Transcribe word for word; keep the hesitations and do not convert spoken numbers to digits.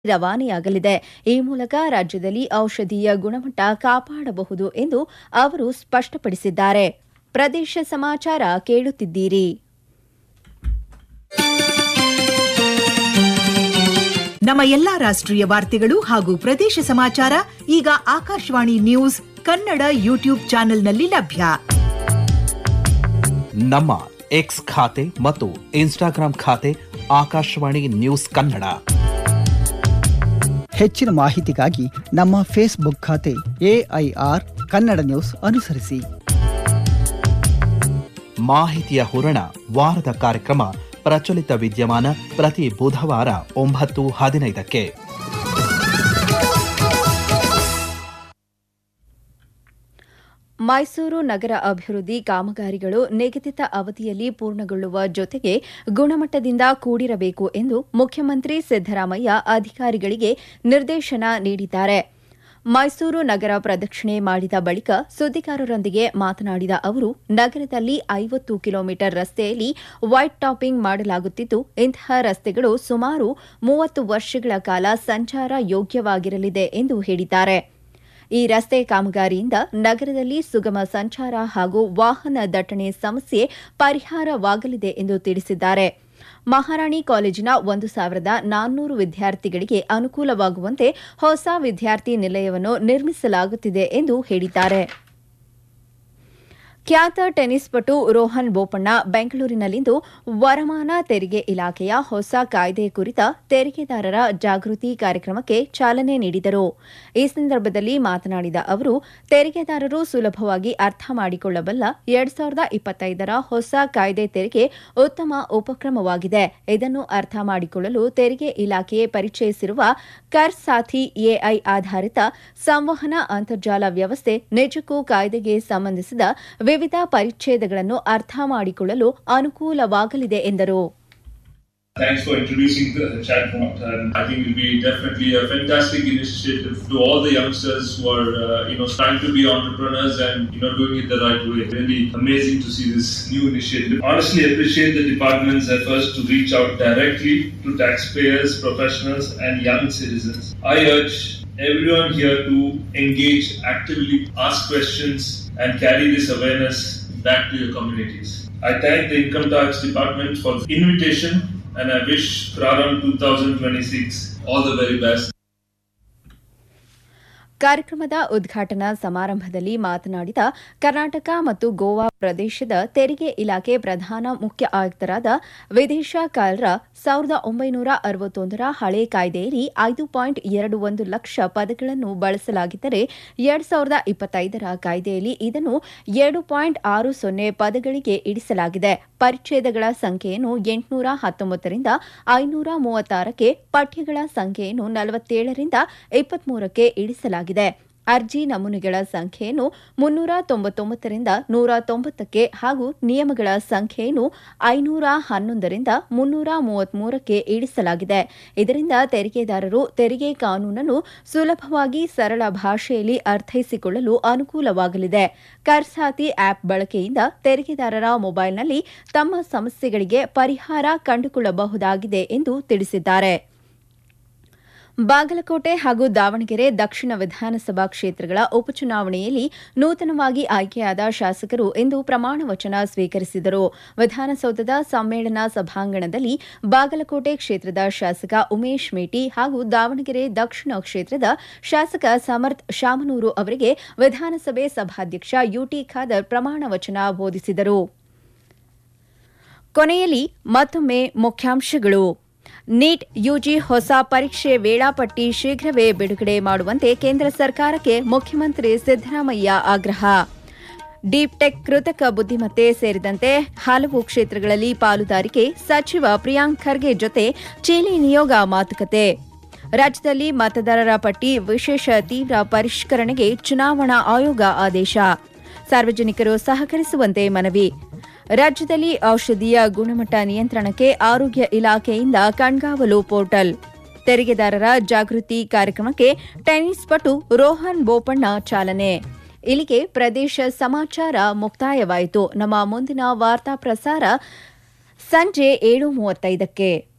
ರವಾನೆಯಾಗಲಿದೆ. ಈ ಮೂಲಕ ರಾಜ್ಯದಲ್ಲಿ ಔಷಧಿಯ ಗುಣಮಟ್ಟ ಕಾಪಾಡಬಹುದು ಎಂದು ಅವರು ಸ್ಪಷ್ಟಪಡಿಸಿದ್ದಾರೆ. ಪ್ರದೇಶ ಸಮಾಚಾರ ಕೇಳುತ್ತಿದ್ದೀರಿ. ನಮ್ಮ ಎಲ್ಲಾ ರಾಷ್ಟ್ರೀಯ ವಾರ್ತೆಗಳು ಹಾಗೂ ಪ್ರದೇಶ ಸಮಾಚಾರ ಈಗ ಆಕಾಶವಾಣಿ ನ್ಯೂಸ್ ಕನ್ನಡ ಯೂಟ್ಯೂಬ್ ಚಾನೆಲ್ನಲ್ಲಿ ಲಭ್ಯ. ನಮ್ಮ ಎಕ್ಸ್ ಖಾತೆ ಮತ್ತು ಇನ್ಸ್ಟಾಗ್ರಾಂ ಖಾತೆ ಆಕಾಶವಾಣಿ ನ್ಯೂಸ್ ಕನ್ನಡ. ಹೆಚ್ಚಿನ ಮಾಹಿತಿಗಾಗಿ ನಮ್ಮ ಫೇಸ್ಬುಕ್ ಖಾತೆ ಎಐಆರ್ ಕನ್ನಡ ನ್ಯೂಸ್ ಅನುಸರಿಸಿ. ಮಾಹಿತಿಯ ಹೂರಣ ವಾರದ ಕಾರ್ಯಕ್ರಮ ಪ್ರಚಲಿತ ವಿದ್ಯಮಾನ ಪ್ರತಿ ಬುಧವಾರ ಒಂಬತ್ತು ಹದಿನೈದಕ್ಕೆ. ಮೈಸೂರು ನಗರ ಅಭಿವೃದ್ಧಿ ಕಾಮಗಾರಿಗಳು ನಿಗದಿತ ಅವಧಿಯಲ್ಲಿ ಪೂರ್ಣಗೊಳ್ಳುವ ಜೊತೆಗೆ ಗುಣಮಟ್ಟದಿಂದ ಕೂಡಿರಬೇಕು ಎಂದು ಮುಖ್ಯಮಂತ್ರಿ ಸಿದ್ದರಾಮಯ್ಯ ಅಧಿಕಾರಿಗಳಿಗೆ ನಿರ್ದೇಶನ ನೀಡಿದ್ದಾರೆ. ಮೈಸೂರು ನಗರ ಪ್ರದಕ್ಷಿಣೆ ಮಾಡಿದ ಬಳಿಕ ಸುದ್ದಿಗಾರರೊಂದಿಗೆ ಮಾತನಾಡಿದ ಅವರು, ನಗರದಲ್ಲಿ ಐವತ್ತು ಕಿಲೋಮೀಟರ್ ರಸ್ತೆಯಲ್ಲಿ ವೈಟ್ ಟಾಪಿಂಗ್ ಮಾಡಲಾಗುತ್ತಿದ್ದು, ಇಂತಹ ರಸ್ತೆಗಳು ಸುಮಾರು ಮೂವತ್ತು ವರ್ಷಗಳ ಕಾಲ ಸಂಚಾರ ಯೋಗ್ಯವಾಗಿರಲಿದೆ ಎಂದು ಹೇಳಿದ್ದಾರೆ. ಈ ರಸ್ತೆ ಕಾಮಗಾರಿಯಿಂದ ನಗರದಲ್ಲಿ ಸುಗಮ ಸಂಚಾರ ಹಾಗೂ ವಾಹನ ದಟ್ಟಣೆ ಸಮಸ್ಯೆ ಪರಿಹಾರವಾಗಲಿದೆ ಎಂದು ತಿಳಿಸಿದ್ದಾರೆ. ಮಹಾರಾಣಿ ಕಾಲೇಜಿನ ಒಂದು ಸಾವಿರದ ನಾನ್ನೂರು ವಿದ್ಯಾರ್ಥಿಗಳಿಗೆ ಅನುಕೂಲವಾಗುವಂತೆ ಹೊಸ ವಿದ್ಯಾರ್ಥಿ ನಿಲಯವನ್ನು ನಿರ್ಮಿಸಲಾಗುತ್ತಿದೆ ಎಂದು ಹೇಳಿದ್ದಾರೆ. ಖ್ಯಾತ ಟೆನ್ನಿಸ್ ಪಟು ರೋಹನ್ ಬೋಪಣ್ಣ ಬೆಂಗಳೂರಿನಲ್ಲಿಂದು ವರಮಾನ ತೆರಿಗೆ ಇಲಾಖೆಯ ಹೊಸ ಕಾಯ್ದೆ ಕುರಿತ ತೆರಿಗೆದಾರರ ಜಾಗೃತಿ ಕಾರ್ಯಕ್ರಮಕ್ಕೆ ಚಾಲನೆ ನೀಡಿದರು. ಈ ಸಂದರ್ಭದಲ್ಲಿ ಮಾತನಾಡಿದ ಅವರು, ತೆರಿಗೆದಾರರು ಸುಲಭವಾಗಿ ಅರ್ಥ ಮಾಡಿಕೊಳ್ಳಬಲ್ಲ ಎರಡ್ ಸಾವಿರದ ಇಪ್ಪತ್ತೈದರ ಹೊಸ ಕಾಯ್ದೆ ತೆರಿಗೆ ಉತ್ತಮ ಉಪಕ್ರಮವಾಗಿದೆ. ಇದನ್ನು ಅರ್ಥ ಮಾಡಿಕೊಳ್ಳಲು ತೆರಿಗೆ ಇಲಾಖೆ ಪರಿಚಯಿಸಿರುವ ಕರ್ ಸಾಥಿ ಎಐ ಆಧಾರಿತ ಸಂವಹನ ಅಂತರ್ಜಾಲ ವ್ಯವಸ್ಥೆ ನಿಜಕ್ಕೂ ಕಾಯ್ದೆಗೆ ಸಂಬಂಧಿಸಿದ ವಿವಿಧ ಪರಿಚ್ಛೇದಗಳನ್ನು ಅರ್ಥ ಮಾಡಿಕೊಳ್ಳಲು ಅನುಕೂಲವಾಗಲಿದೆ ಎಂದರು. Thanks for introducing the chatbot, and I think it will be definitely a fantastic initiative to all the youngsters who are, uh, you know, trying to be entrepreneurs and, you know, doing it the right way. Really amazing to see this new initiative. Honestly, I appreciate the department's efforts to reach out directly to taxpayers, professionals, and young citizens. I urge everyone here to engage actively, ask questions, and carry this awareness back to your communities. I thank the Income Tax Department for the invitation, and I wish Praram twenty twenty-six all the very best. ಕಾರ್ಯಕ್ರಮದ ಉದ್ಘಾಟನಾ ಸಮಾರಂಭದಲ್ಲಿ ಮಾತನಾಡಿದ ಕರ್ನಾಟಕ ಮತ್ತು ಗೋವಾ ಪ್ರದೇಶದ ತೆರಿಗೆ ಇಲಾಖೆ ಪ್ರಧಾನ ಮುಖ್ಯ ಆಯುಕ್ತರಾದ ವಿದೇಶ ಕಾಲ್ರ ಸಾವಿರದ ಒಂಬೈನೂರ ಅರವತ್ತೊಂದರ ಹಳೆ ಕಾಯ್ದೆಯಲ್ಲಿ ಐದು ಪಾಯಿಂಟ್ ಎರಡು ಒಂದು ಲಕ್ಷ ಪದಗಳನ್ನು ಬಳಸಲಾಗಿದ್ದರೆ ಎರಡ್ ಸಾವಿರದ ಇಪ್ಪತ್ತೈದರ ಕಾಯ್ದೆಯಲ್ಲಿ ಇದನ್ನು ಎರಡು ಪಾಯಿಂಟ್ ಆರು ಸೊನ್ನೆ ಪದಗಳಿಗೆ ಇಳಿಸಲಾಗಿದೆ. ಪರಿಚ್ಛೇದಗಳ ಸಂಖ್ಯೆಯನ್ನು ಎಂಟುನೂರ ಹತ್ತೊಂಬತ್ತರಿಂದ ಐನೂರ ಮೂವತ್ತಾರಕ್ಕೆ, ಪಠ್ಯಗಳ ಸಂಖ್ಯೆಯನ್ನು ನಲವತ್ತೇಳರಿಂದ ಇಪ್ಪತ್ಮೂರಕ್ಕೆ ಇಳಿಸಲಾಗಿದೆ. ಅರ್ಜಿ ನಮೂನೆಗಳ ಸಂಖ್ಯೆಯನ್ನು ಮುನ್ನೂರ ತೊಂಬತ್ತೊಂಬತ್ತರಿಂದ ನೂರ ತೊಂಬತ್ತಕ್ಕೆ ಹಾಗೂ ನಿಯಮಗಳ ಸಂಖ್ಯೆಯನ್ನು ಐನೂರ ಹನ್ನೊಂದರಿಂದ ಮುನ್ನೂರ ಮೂವತ್ಮೂರಕ್ಕೆ ಇಳಿಸಲಾಗಿದೆ. ಇದರಿಂದ ತೆರಿಗೆದಾರರು ತೆರಿಗೆ ಕಾನೂನನ್ನು ಸುಲಭವಾಗಿ ಸರಳ ಭಾಷೆಯಲ್ಲಿ ಅರ್ಥೈಸಿಕೊಳ್ಳಲು ಅನುಕೂಲವಾಗಲಿದೆ. ಕರ್ಸಾತಿ ಆಪ್ ಬಳಕೆಯಿಂದ ತೆರಿಗೆದಾರರ ಮೊಬೈಲ್ನಲ್ಲಿ ತಮ್ಮ ಸಮಸ್ಯೆಗಳಿಗೆ ಪರಿಹಾರ ಕಂಡುಕೊಳ್ಳಬಹುದಾಗಿದೆ ಎಂದು ತಿಳಿಸಿದ್ದಾರೆ. ಬಾಗಲಕೋಟೆ ಹಾಗೂ ದಾವಣಗೆರೆ ದಕ್ಷಿಣ ವಿಧಾನಸಭಾ ಕ್ಷೇತ್ರಗಳ ಉಪಚುನಾವಣೆಯಲ್ಲಿ ನೂತನವಾಗಿ ಆಯ್ಕೆಯಾದ ಶಾಸಕರು ಇಂದು ಪ್ರಮಾಣ ವಚನ ಸ್ವೀಕರಿಸಿದರು. ವಿಧಾನಸೌಧದ ಸಮ್ಮೇಳನ ಸಭಾಂಗಣದಲ್ಲಿ ಬಾಗಲಕೋಟೆ ಕ್ಷೇತ್ರದ ಶಾಸಕ ಉಮೇಶ್ ಮೇಟಿ ಹಾಗೂ ದಾವಣಗೆರೆ ದಕ್ಷಿಣ ಕ್ಷೇತ್ರದ ಶಾಸಕ ಸಮರ್ಥ್ ಶಾಮನೂರು ಅವರಿಗೆ ವಿಧಾನಸಭೆ ಸಭಾಧ್ಯಕ್ಷ ಯುಟಿ ಖಾದರ್ ಪ್ರಮಾಣ ವಚನ ಬೋಧಿಸಿದರು. ಕೊನೆಯಲ್ಲಿ ಮತ್ತೊಮ್ಮೆ ಮುಖ್ಯಾಂಶಗಳು. ನೀಟ್ ಯುಜಿ ಹೊಸ ಪರೀಕ್ಷೆ ವೇಳಾಪಟ್ಟಿ ಶೀಘ್ರವೇ ಬಿಡುಗಡೆ ಮಾಡುವಂತೆ ಕೇಂದ್ರ ಸರ್ಕಾರಕ್ಕೆ ಮುಖ್ಯಮಂತ್ರಿ ಸಿದ್ದರಾಮಯ್ಯ ಆಗ್ರಹ. ಡೀಪ್ ಟೆಕ್, ಕೃತಕ ಬುದ್ದಿಮತ್ತೆ ಸೇರಿದಂತೆ ಹಲವು ಕ್ಷೇತ್ರಗಳಲ್ಲಿ ಪಾಲುದಾರಿಕೆ, ಸಚಿವ ಪ್ರಿಯಾಂಕ್ ಖರ್ಗೆ ಜೊತೆ ಚೀಲಿ ನಿಯೋಗ ಮಾತುಕತೆ. ರಾಜ್ಯದಲ್ಲಿ ಮತದಾರರ ಪಟ್ಟಿ ವಿಶೇಷ ತೀವ್ರ ಪರಿಷ್ಕರಣೆಗೆ ಚುನಾವಣಾ ಆಯೋಗ ಆದೇಶ. ಸಾರ್ವಜನಿಕರು ಸಹಕರಿಸುವಂತೆ ಮನವಿ. ರಾಜ್ಯದಲ್ಲಿ ಔಷಧಿಯ ಗುಣಮಟ್ಟ ನಿಯಂತ್ರಣಕ್ಕೆ ಆರೋಗ್ಯ ಇಲಾಖೆಯಿಂದ ಕಣ್ಗಾವಲು ಪೋರ್ಟಲ್. ತೆರಿಗೆದಾರರ ಜಾಗೃತಿ ಕಾರ್ಯಕ್ರಮಕ್ಕೆ ಟೆನ್ನಿಸ್ ಪಟು ರೋಹನ್ ಬೋಪಣ್ಣ ಚಾಲನೆ. ಇಲ್ಲಿಗೆ ಪ್ರದೇಶ ಸಮಾಚಾರ ಮುಕ್ತಾಯವಾಯಿತು. ನಮ್ಮ ಮುಂದಿನ ವಾರ್ತಾ ಪ್ರಸಾರ ಸಂಜೆ ಏಳು ಮೂವತ್ತೈದಕ್ಕೆ.